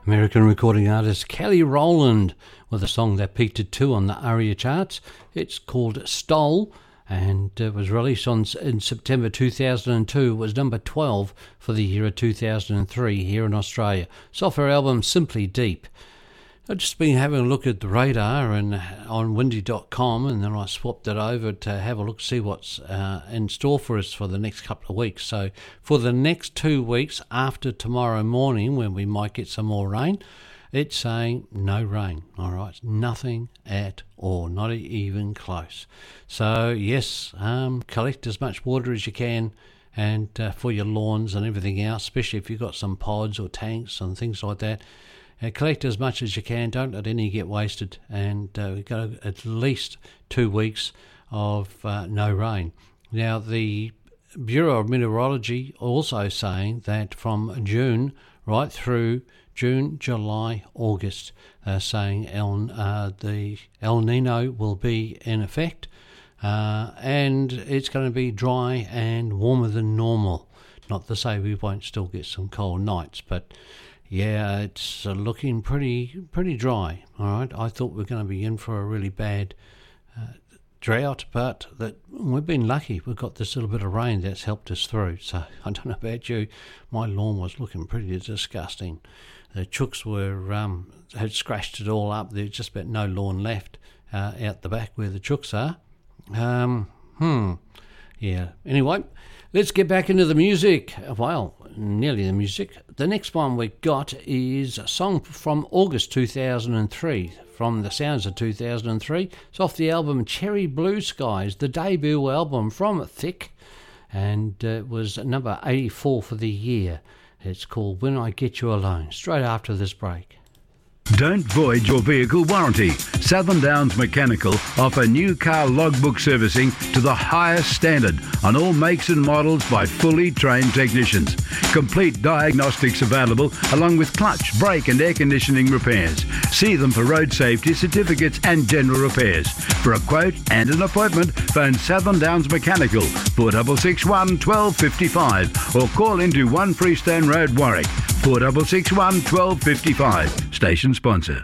American recording artist Kelly Rowland with a song that peaked at 2 on the ARIA charts. It's called Stole, and it was released in September 2002. It was number 12 for the year of 2003 here in Australia. It's off her album Simply Deep. I've just been having a look at the radar and on windy.com, and then I swapped it over to have a look, see what's in store for us for the next couple of weeks. So for the next 2 weeks after tomorrow morning, when we might get some more rain, it's saying no rain, all right? Nothing at all, not even close. So yes, collect as much water as you can, and for your lawns and everything else, especially if you've got some pods or tanks and things like that. Collect as much as you can, don't let any get wasted, and we've got at least 2 weeks of no rain. Now, the Bureau of Meteorology also saying that from June right through June, July, August, saying the El Nino will be in effect, and it's going to be dry and warmer than normal. Not to say we won't still get some cold nights, but yeah, it's looking pretty dry, all right? I thought we were going to be in for a really bad drought, but that we've been lucky. We've got this little bit of rain that's helped us through. So I don't know about you, my lawn was looking pretty disgusting. The chooks had scratched it all up. There's just about no lawn left out the back where the chooks are. Yeah, anyway, let's get back into the music. Well, nearly the music. The next one we got is a song from August 2003, from the sounds of 2003. It's off the album Cherry Blue Skies, the debut album from Thick, and it was number 84 for the year. It's called When I Get You Alone, straight after this break. Don't void your vehicle warranty. Southern Downs Mechanical offer new car logbook servicing to the highest standard on all makes and models by fully trained technicians. Complete diagnostics available along with clutch, brake and air conditioning repairs. See them for road safety certificates and general repairs. For a quote and an appointment, phone Southern Downs Mechanical 4661 1255 or call into 1 Freestone Road, Warwick 4661 1255. Station sponsor.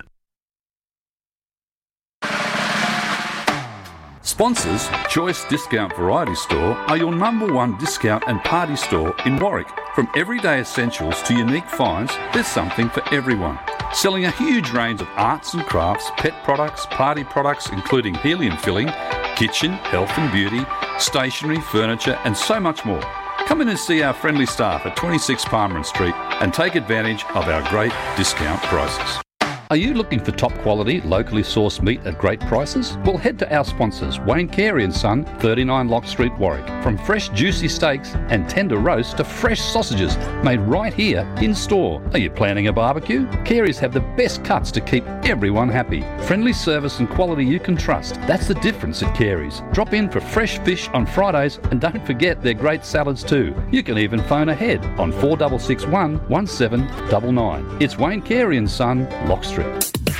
Sponsors, Choice Discount Variety Store are your number one discount and party store in Warwick. From everyday essentials to unique finds, there's something for everyone. Selling a huge range of arts and crafts, pet products, party products including helium filling, kitchen, health and beauty, stationery, furniture and so much more. Come in and see our friendly staff at 26 Palmerin Street and take advantage of our great discount prices. Are you looking for top quality, locally sourced meat at great prices? Well, head to our sponsors, Wayne Carey & Son, 39 Lock Street, Warwick. From fresh juicy steaks and tender roasts to fresh sausages made right here in store. Are you planning a barbecue? Carey's have the best cuts to keep everyone happy. Friendly service and quality you can trust. That's the difference at Carey's. Drop in for fresh fish on Fridays and don't forget their great salads too. You can even phone ahead on 4661 1799. It's Wayne Carey & Son, Lock Street.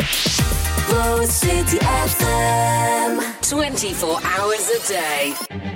City FM, 24 hours a day.